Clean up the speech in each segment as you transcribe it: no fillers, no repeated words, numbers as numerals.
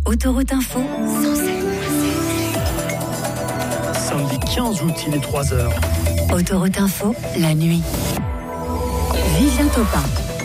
Autoroute Info, Samedi 15 août, il est 3h. Autoroute Info, la nuit. Vivien Topin.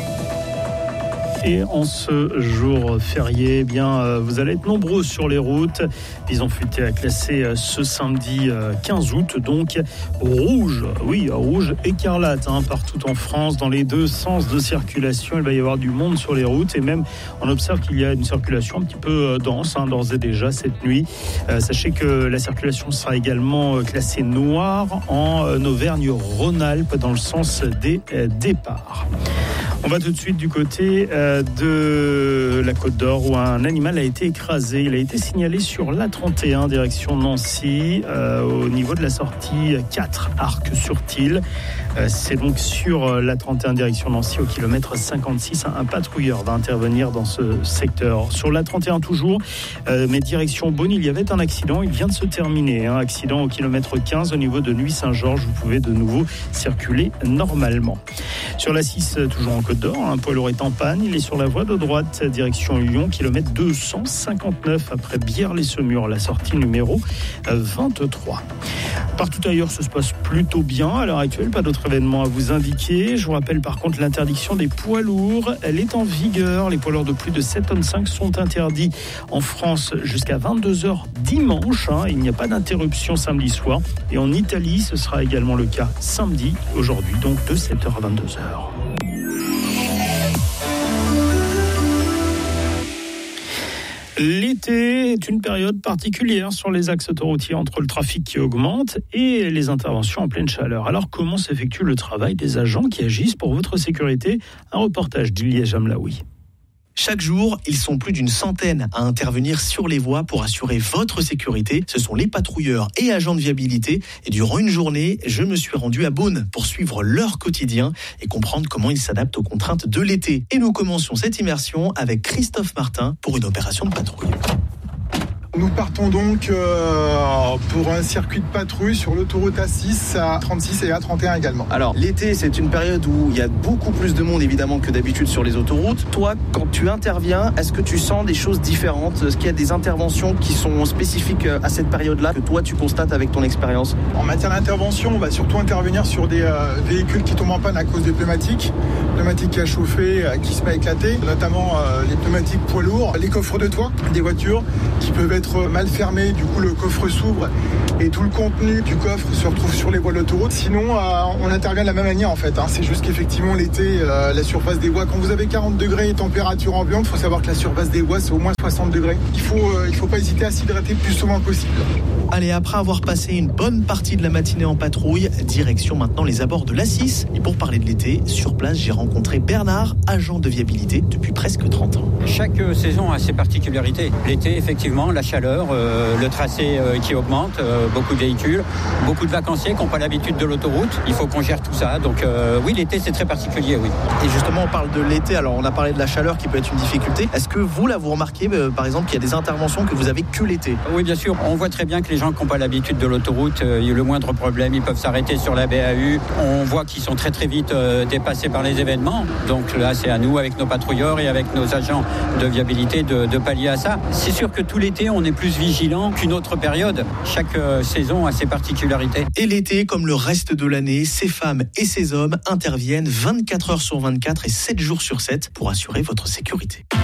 Et en ce jour férié, vous allez être nombreux sur les routes. Ils ont futé à classer ce samedi 15 août, donc rouge, rouge écarlate partout en France, dans les deux sens de circulation. Il va y avoir du monde sur les routes et même on observe qu'il y a une circulation un petit peu dense d'ores et déjà cette nuit. Sachez que la circulation sera également classée noire en Auvergne-Rhône-Alpes dans le sens des départs. On va tout de suite du côté de la Côte d'Or où un animal a été écrasé. Il a été signalé sur l'A31 direction Nancy au niveau de la sortie 4 Arc-sur-Tille. C'est donc sur l'A31 direction Nancy au kilomètre 56. Un patrouilleur va intervenir dans ce secteur. Sur l'A31 toujours, mais direction Beaune, il y avait un accident. Il vient de se terminer. Accident au kilomètre 15 au niveau de Nuits-Saint-Georges. Vous pouvez de nouveau circuler normalement. Sur la 6, toujours en Côte d'Or, un poids lourd est en panne. Il est sur la voie de droite, direction Lyon, kilomètre 259 après Bière-les-Semurs, la sortie numéro 23. Partout ailleurs, ça se passe plutôt bien. À l'heure actuelle, pas d'autres événements à vous indiquer. Je vous rappelle par contre l'interdiction des poids lourds. Elle est en vigueur. Les poids lourds de plus de 7,5 tonnes sont interdits en France jusqu'à 22h dimanche. Il n'y a pas d'interruption samedi soir. Et en Italie, ce sera également le cas samedi, aujourd'hui, donc de 7h à 22h. L'été est une période particulière sur les axes autoroutiers entre le trafic qui augmente et les interventions en pleine chaleur. Alors comment s'effectue le travail des agents qui agissent pour votre sécurité ? Un reportage d'Ilyes Amlaoui. Chaque jour, ils sont plus d'une centaine à intervenir sur les voies pour assurer votre sécurité. Ce sont les patrouilleurs et agents de viabilité. Et durant une journée, je me suis rendu à Beaune pour suivre leur quotidien et comprendre comment ils s'adaptent aux contraintes de l'été. Et nous commencions cette immersion avec Christophe Martin pour une opération de patrouille. Nous partons donc pour un circuit de patrouille sur l'autoroute A6, A36 et A31 également. Alors, l'été, c'est une période où il y a beaucoup plus de monde, évidemment, que d'habitude sur les autoroutes. Toi, quand tu interviens, est-ce que tu sens des choses différentes ? Est-ce qu'il y a des interventions qui sont spécifiques à cette période-là, que toi, tu constates avec ton expérience ? En matière d'intervention, on va surtout intervenir sur des véhicules qui tombent en panne à cause des pneumatiques. Pneumatique qui a chauffé, qui se met à éclater, notamment les pneumatiques poids lourds, les coffres de toit des voitures qui peuvent être mal fermés, du coup le coffre s'ouvre et tout le contenu du coffre se retrouve sur les voies d'autoroute. Sinon, on intervient de la même manière en fait. C'est juste qu'effectivement l'été, la surface des voies, quand vous avez 40 degrés et température ambiante, il faut savoir que la surface des voies c'est au moins 60 degrés. Il faut pas hésiter à s'hydrater le plus souvent possible. Allez, après avoir passé une bonne partie de la matinée en patrouille, direction maintenant les abords de l'A6. Et pour parler de l'été, sur place, j'ai rencontré Bernard, agent de viabilité depuis presque 30 ans. Chaque saison a ses particularités. L'été, effectivement, la chaleur, le tracé qui augmente, beaucoup de véhicules, beaucoup de vacanciers qui n'ont pas l'habitude de l'autoroute. Il faut qu'on gère tout ça. Donc oui, l'été, c'est très particulier, oui. Et justement, on parle de l'été. Alors, on a parlé de la chaleur qui peut être une difficulté. Est-ce que vous, là, vous remarquez, par exemple, qu'il y a des interventions que vous avez que l'été ? Oui, bien sûr. On voit très bien que les gens qui n'ont pas l'habitude de l'autoroute, il y a le moindre problème, ils peuvent s'arrêter sur la BAU. On voit qu'ils sont très très vite dépassés par les événements. Donc là, c'est à nous, avec nos patrouilleurs et avec nos agents de viabilité, de pallier à ça. C'est sûr que tout l'été, on est plus vigilant qu'une autre période. Chaque saison a ses particularités. Et l'été, comme le reste de l'année, ces femmes et ces hommes interviennent 24 heures sur 24 et 7 jours sur 7 pour assurer votre sécurité.